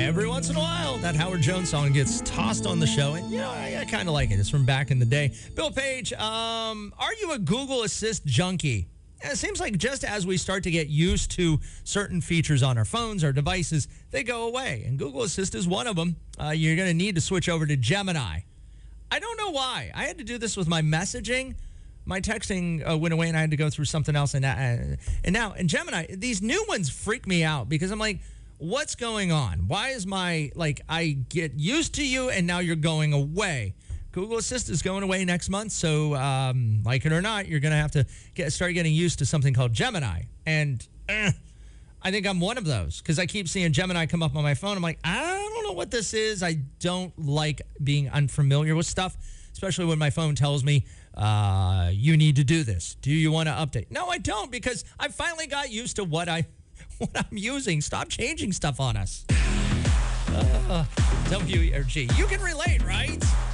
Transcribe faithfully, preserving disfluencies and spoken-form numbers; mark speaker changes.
Speaker 1: every once in a while, that Howard Jones song gets tossed on the show, and, you know, I, I kind of like it. It's from back in the day. Bill Page, um, are you a Google Assist junkie? And it seems like just as we start to get used to certain features on our phones, our devices, they go away. And Google Assist is one of them. Uh, you're going to need to switch over to Gemini. I don't know why. I had to do this with my messaging. My texting uh, went away, and I had to go through something else. And, uh, and now, in Gemini, these new ones freak me out because I'm like, what's going on? Why is my, like, I get used to you, and now you're going away? Google Assist is going away next month, so um, like it or not, you're going to have to get start getting used to something called Gemini. And eh, I think I'm one of those because I keep seeing Gemini come up on my phone. I'm like, I don't know what this is. I don't like being unfamiliar with stuff, especially when my phone tells me, uh, you need to do this. Do you want to update? No, I don't, because I finally got used to what, I, what I'm using. Stop changing stuff on us. Uh, W R G. You can relate, right?